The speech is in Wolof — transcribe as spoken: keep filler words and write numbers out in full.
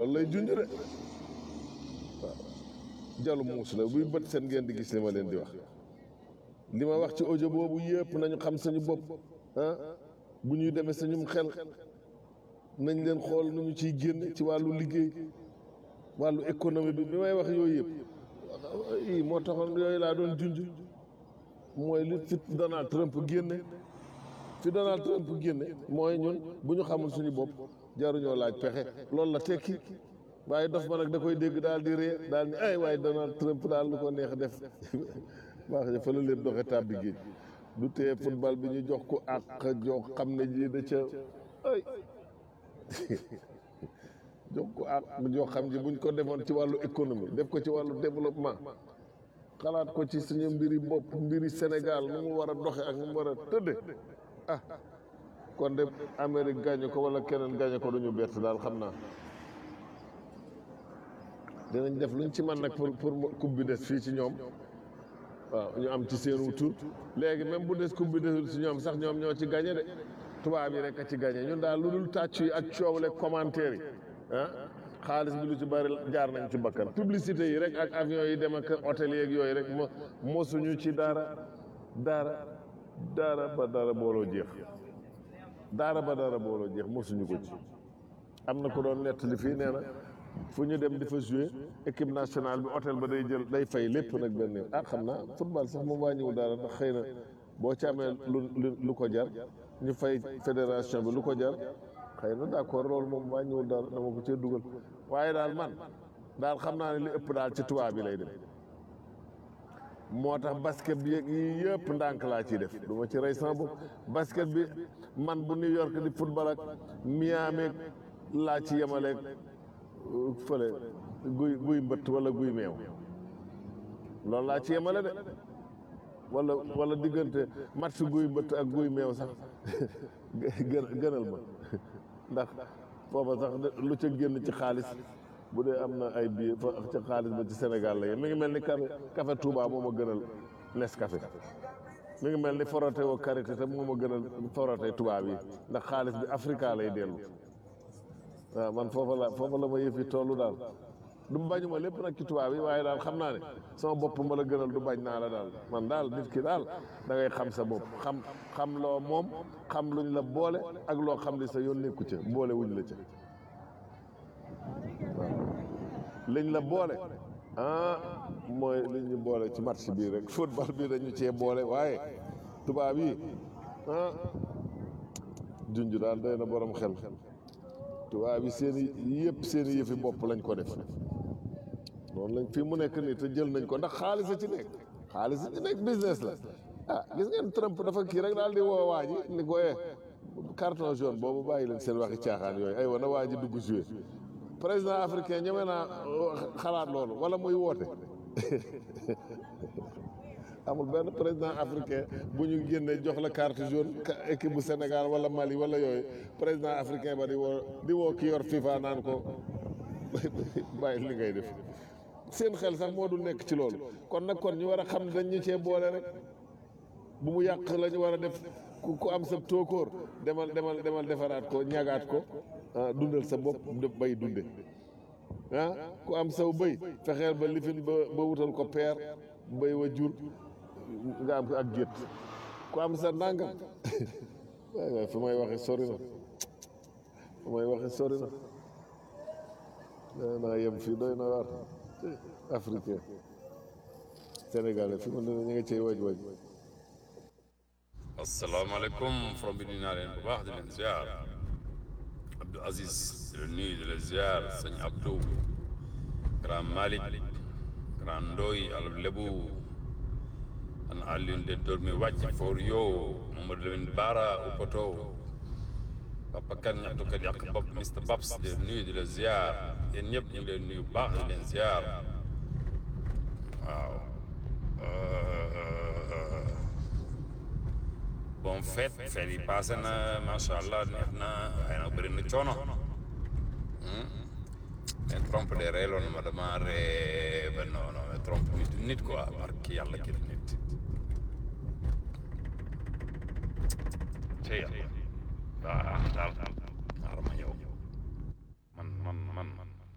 loolu lay junj de waaw jalu muus la buy bët seen ngeen di gis li ma leen di wax li ma wax ci audio boobu yëpp nañu xam suñu bopp ah bu ñuy demee suñum xel nañ leen xool nu ñu ciy génne ci wàllu liggéey wàllu économie bi bi may wax yooyu yëpp i moo taxoon yooyu laa doon junj mooy li fi Donald Trump génne fi Donald Trump génne mooy ñun bu ñu xamul suñu bopp jaruñoo laaj pexe loolu la tekki waaye dof ma nag da koy dégg daal di ree daal ni ay waaye Donald Trump daal lu ko neex def baax ja fa la leen doxe tàbbi géej du tee football bi ñu jox ko àq joo xam ne ji da ca ay jox ko àq joo xam ji buñ ko defoon ci wàllu économie def ko ci wàllu développement xalaat ko ci suñu mbiri bopp mbiri Sénégal nu mu war a doxe ak nu mu war a tëdde ah kon de Amérique gàñe ko wala keneen gàñe ko duñu bett daal xam naa dinañ def luñ ci man nag pour pour coupe bi des fii ci ñoom waaw ñu am ci seenu tur léegi même bu des coupe bi desul ci ñoom sax ñoom ñoo ci gagné de tubaab yi rek a ci gagné ñun daal lu dul tàcc yi ak coowle commentaire yi ah xaalis bi lu ci bari jaar nañ ci bakkan publicité yi rek ak avion yi dem ak hôtel yeeg yooyu rek mo mosuñu ci dara dara dara ba dara booloo jeex dara ba dara booloo jeex mosuñu ko ci am na ko doon nettali fii nee na fu ñu dem di fa jouer équipe nationale bi hôtel ba day jël day fay lépp nag benn yoon ah xam naa football sax moom wàññiwul dara ndax xëy na boo ci amee lu lu ko jar ñu fay fédération bi lu ko jar xëy na d'accord loolu moom wàññiwul dara dama ko cee dugal waaye daal man daal xam naa ne li ëpp daal ci tubaab bi lay dem moo tax basket bi yi yëpp ndànk laa ciy def du ma ci rey sama bopp basket bi man bu New York di football ak Miami laa ci yemaleeg fële guy guy mbëtt wala guy meew loolu laa ci yemale de wala wala diggante match guy mbëtt ak guy meew sax gën gënal ma ndax foofa sax lu ca génn ci xaalis bu dee am na ay billet fa ca xaalis ba ci Sénégal la yem mi ngi mel ni café café Touba moo ma gënal Nescafé mi ngi mel ni forote woo karité te moo ma gënal forote tubaab yi ndax xaalis bi Africa lay dellu waaw man foofa la foofa la ma yëf yi tollu daal du bañu ma lépp nag ci tubaab yi waaye daal xam naa ne sama bopp ma la gënal du bañ naa la daal man daal nit ki daal da ngay xam sa bopp xam xam loo moom xam luñ la boole ak loo xam li sa yoon nekku ca boole wuñ la ca waaw liñ la boole ah mooy liñ ñu boole ci match bii rek football bii dañu cee boole waaye tubaab yi ah junj daal doy na borom xel tubaab yi seen i yëpp seen i yëfi bopp lañ ko def noonu lañ fii mu nekk nii te jël nañ ko ndax xaalis a ci nekk xaalis a ci nekk business la ah gis ngeen Trump dafa kii rek daal di woo waa ji ni ko eh carton jaune boobu bàyyi leen seen waxi caaxaan yooyu ay wa na waa ji dugg joué président africain ñeme naa xalaat loolu wala muy woote amul benn président africain bu ñu génnee jox la carte jaune équipe bu Sénégal wala Mali wala yooyu président africain ba di woo di woo ki yor FIFA naan ko bàyyi li ngay def seen xel sax moo dul nekk ci loolu kon nag kon ñu war a xam ne dañ ñu cee boole rek bu mu yàq la ñu war a def ku am sa tóokóor demal demal demal defaraat ko ñagaat ko dundal sa bopp bay dunde ah ku am saw bëy fexeel ba lifin ba ba wutal ko peer bëy wa jur nga am ko ak gétt ku am sa nangam waay waay fu may waxe sori na fu may waxe sori na naa yem fii doy na waar africain sénégalais fi mu ne ñu nga cey waj waj asalaamaaleykum from bi nuyu naa leen bu baax di leen ziar Abdou Aziz di leen nuyu di leen ziar sëñ Abdou grand Malick grand Ndoy alab lebu an Alioune de dormi wàcc for yo Mamadou Lamine Bara Upoto Papa Kan ñaxtu kat yàq bopp mister Babs di leen nuyu di leen ziar yéen ñëpp ñu ngi leen nuyu bu baax di leen ziar waaw bon fête fête yi passé na macha allah neex na waaye nag bëri na coono mais trompe de reeloon ma dama ree ba non non mais trompe nit nit quoi barki yàlla ki nit ci yàlla waaw daal